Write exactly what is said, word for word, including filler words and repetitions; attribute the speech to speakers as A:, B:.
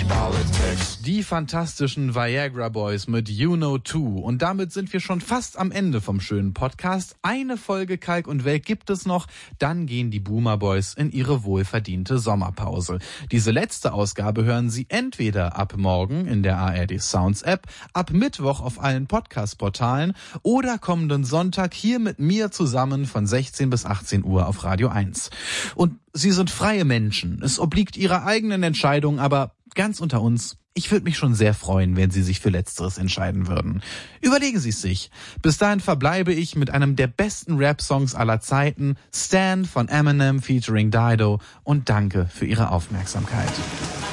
A: Politics. Die fantastischen Viagra Boys mit You Know Too. Und damit sind wir schon fast am Ende vom schönen Podcast. Eine Folge Kalk und Welk gibt es noch. Dann gehen die Boomer Boys in ihre wohlverdiente Sommerpause. Diese letzte Ausgabe hören Sie entweder ab morgen in der A R D Sounds App, ab Mittwoch auf allen Podcast-Portalen oder kommenden Sonntag hier mit mir zusammen von sechzehn bis achtzehn Uhr auf Radio eins. Und Sie sind freie Menschen. Es obliegt Ihrer eigenen Entscheidung, aber ganz unter uns, ich würde mich schon sehr freuen, wenn Sie sich für Letzteres entscheiden würden. Überlegen Sie es sich. Bis dahin verbleibe ich mit einem der besten Rap-Songs aller Zeiten, Stan von Eminem featuring Dido, und danke für Ihre Aufmerksamkeit.